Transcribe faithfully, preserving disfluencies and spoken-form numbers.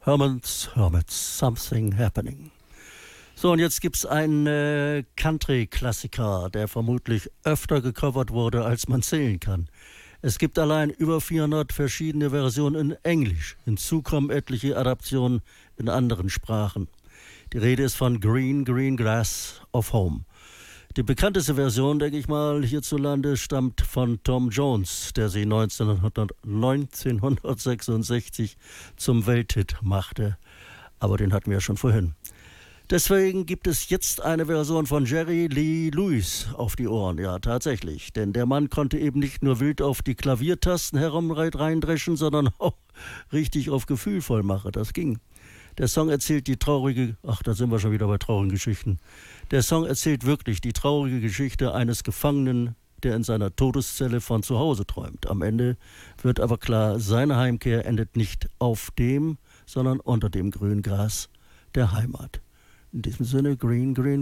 Herman's Hermits, Something Happening. So, und jetzt gibt's einen äh, Country-Klassiker, der vermutlich öfter gecovert wurde, als man zählen kann. Es gibt allein über vierhundert verschiedene Versionen in Englisch. Hinzu kommen etliche Adaptionen in anderen Sprachen. Die Rede ist von Green, Green Grass of Home. Die bekannteste Version, denke ich mal, hierzulande stammt von Tom Jones, der sie neunzehnhundertsechsundsechzig zum Welthit machte. Aber den hatten wir ja schon vorhin. Deswegen gibt es jetzt eine Version von Jerry Lee Lewis auf die Ohren. Ja, tatsächlich. Denn der Mann konnte eben nicht nur wild auf die Klaviertasten herumreindreschen, sondern auch richtig auf Gefühl voll machen. Das ging. Der Song erzählt die traurige, ach, da sind wir schon wieder bei traurigen Geschichten. Der Song erzählt wirklich die traurige Geschichte eines Gefangenen, der in seiner Todeszelle von zu Hause träumt. Am Ende wird aber klar, seine Heimkehr endet nicht auf dem, sondern unter dem grünen Gras der Heimat. In diesem Sinne, Green, Green